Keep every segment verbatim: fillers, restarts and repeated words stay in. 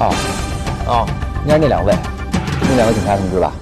哦，哦，应该是那两位，那两位警察同志吧？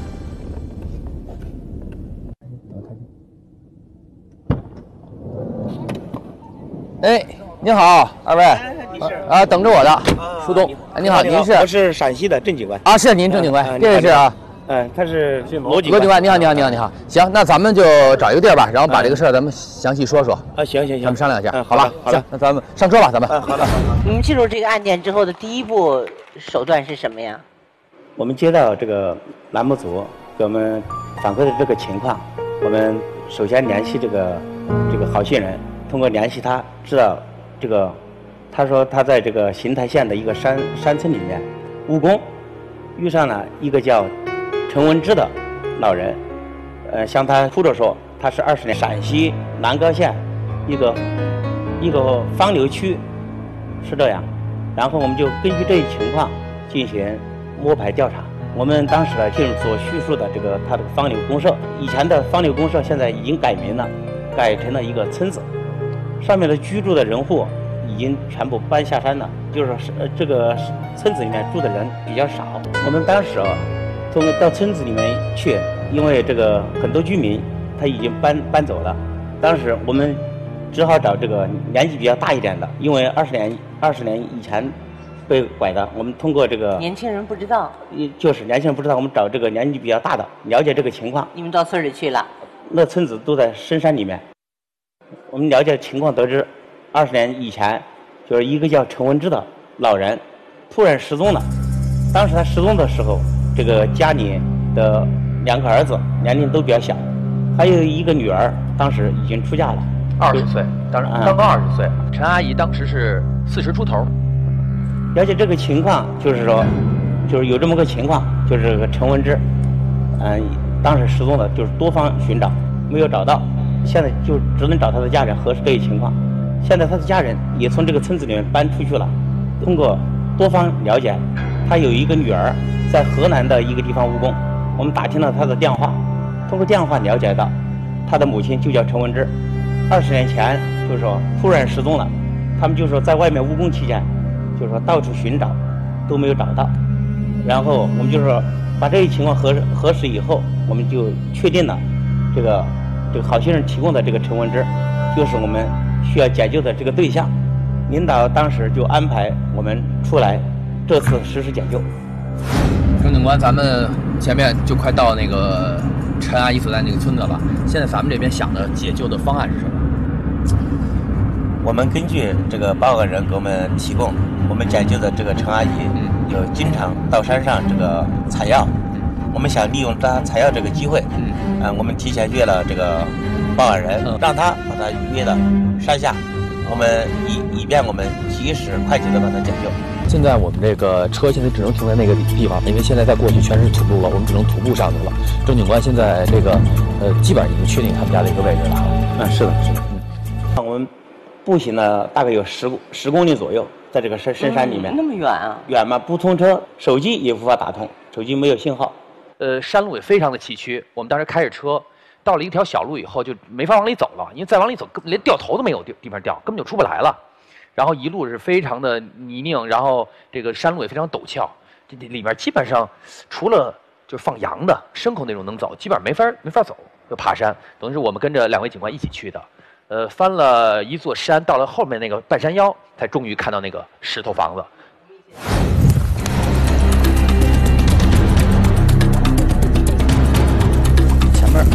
哎，您好，二位。啊，等着我的苏东。哎，您好，您是？ 我是陕西的郑警官。 啊，是您郑警官，这位是啊。 嗯，他是罗警罗警官，你好，你好，你好，你好。行，那咱们就找一个地儿吧，然后把这个事儿咱们详细说说。 啊，行行行， 咱们商量一下， 嗯、 好吧？ 好的， 行，那咱们上车吧，咱们。 嗯、啊，好的，好的。 你们进入这个案件之后的第一步手段是什么呀？ 我们接到这个栏目组给我们反馈的这个情况，我们首先联系这个这个好心人，通过联系他知道这个，他说他在这个邢台县的一个山山村里面务工，遇上了一个叫陈文之的老人，呃，向他哭着说，他是二十年陕西南高县一个一个方流区，是这样。然后我们就根据这一情况进行摸排调查。我们当时呢，就所叙述的这个他的方流公社，以前的方流公社现在已经改名了，改成了一个村子，上面的居住的人户已经全部搬下山了，就是说呃这个村子里面住的人比较少。我们当时啊，通过到村子里面去，因为这个很多居民他已经搬搬走了，当时我们只好找这个年纪比较大一点的，因为二十年二十年以前被拐的，我们通过这个年轻人不知道， 就是年轻人不知道，我们找这个年纪比较大的了解这个情况。 你们到村里去了？ 那村子都在深山里面，我们了解情况得知，二十年以前就是一个叫陈文之的老人突然失踪了。当时他失踪的时候，这个家里的两个儿子年龄都比较小，还有一个女儿当时已经出嫁了， 二十岁，当然刚刚二十岁。陈阿姨当时是四十出头。 了解这个情况，就是说，就是有这么个情况，就是这个陈文之，嗯，当时失踪了，就是多方寻找没有找到，现在就只能找他的家人核实这一情况。现在他的家人也从这个村子里面搬出去了，通过多方了解，他有一个女儿在河南的一个地方务工，我们打听了他的电话，通过电话了解到，他的母亲就叫陈文之，二十年前就是说突然失踪了，他们就说在外面务工期间。就是说到处寻找都没有找到，然后我们就是说把这一情况核核实以后，我们就确定了这个这个好心人提供的这个陈文之就是我们需要解救的这个对象。领导当时就安排我们出来这次实施解救。 郑警官，咱们前面就快到那个陈阿姨所在那个村子了，现在咱们这边想的解救的方案是什么？ 我们根据这个报案人给我们提供，我们解救的这个陈阿姨有经常到山上这个采药，我们想利用她采药这个机会，嗯、呃，我们提前约了这个报案人，让他把他约到山下，我们以以便我们及时快捷的把他解救。 现在我们这个车现在只能停在那个地方，因为现在再过去全是土路了，我们只能徒步上去了。郑警官现在这个呃，基本上已经确定他们家的一个位置了。 嗯，是的，是的。嗯，我们步行了大概有十十公里左右，在这个深深山里面。 嗯、那么远啊？ 远吗？不通车，手机也无法打通，手机没有信号。 呃，山路也非常的崎岖，我们当时开着车到了一条小路以后，就没法往里走了，因为再往里走，连掉头都没有地地方掉，根本就出不来了。然后一路是非常的泥泞，然后这个山路也非常陡峭，这里面基本上除了就是放羊的牲口那种能走，基本上没法没法走，就爬山。等于是我们跟着两位警官一起去的，呃，翻了一座山，到了后面那个半山腰，才终于看到那个石头房子。 前面。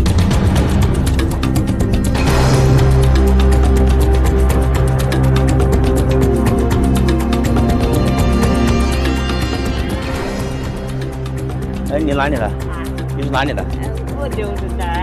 哎，你哪里的？你是哪里的？ 我就是在